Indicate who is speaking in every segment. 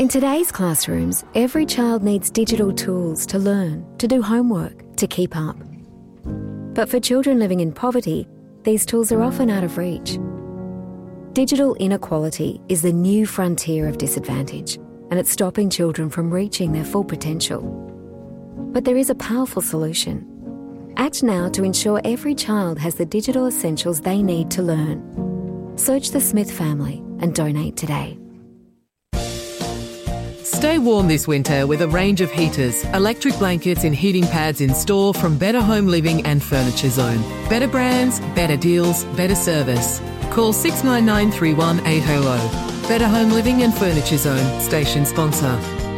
Speaker 1: In today's classrooms, every child needs digital tools to learn, to do homework, to keep up. But for children living in poverty, these tools are often out of reach. Digital inequality is the new frontier of disadvantage, and it's stopping children from reaching their full potential. But there is a powerful solution. Act now to ensure every child has the digital essentials they need to learn. Search the Smith family and donate today.
Speaker 2: Stay warm this winter with a range of heaters, electric blankets and heating pads in store from Better Home Living and Furniture Zone. Better brands, better deals, better service. Call 699 31 800. Better Home Living and Furniture Zone, station sponsor.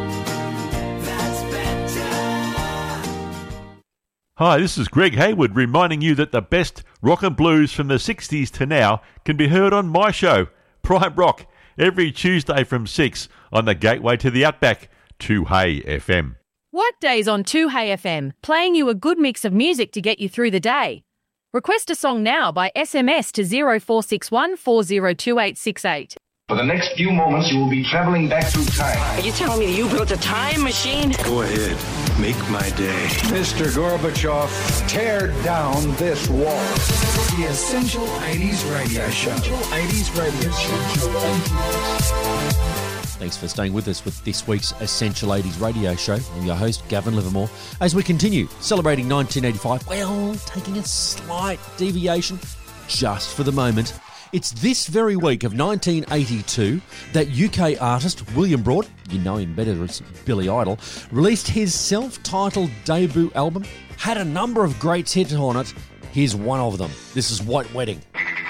Speaker 3: Hi, this is Greg Hayward reminding you that the best rock and blues from the 60s to now can be heard on my show, Prime Rock, every Tuesday from 6 on the gateway to the Outback, 2Hey FM.
Speaker 4: Workdays on 2Hey FM, playing you a good mix of music to get you through the day. Request a song now by SMS to 0461 402868.
Speaker 5: For the next few moments, you will be traveling back through time.
Speaker 6: Are you telling me that you built a time machine?
Speaker 7: Go ahead. Make my day.
Speaker 8: Mr. Gorbachev, tear down this wall.
Speaker 9: The Essential 80s Radio Show. Essential 80s Radio Show.
Speaker 10: Thanks for staying with us with this week's Essential 80s Radio Show. I'm your host, Gavin Livermore, as we continue celebrating 1985. Well, taking a slight deviation just for the moment. It's this very week of 1982 that UK artist William Broad, you know him better as Billy Idol, released his self-titled debut album. Had a number of great hits on it. Here's one of them. This is White Wedding.